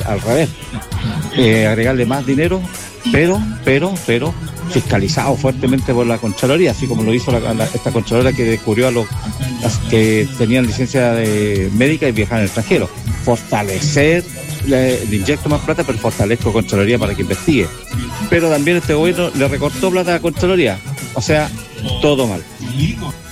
al revés, agregarle más dinero, pero fiscalizado fuertemente por la Contraloría, así como lo hizo esta Contralora que descubrió a los que tenían licencia médica y viajaban al extranjero. Fortalecer, le inyecto más plata, pero fortalezco Contraloría para que investigue. Pero también este gobierno le recortó plata a Contraloría, o sea, todo mal.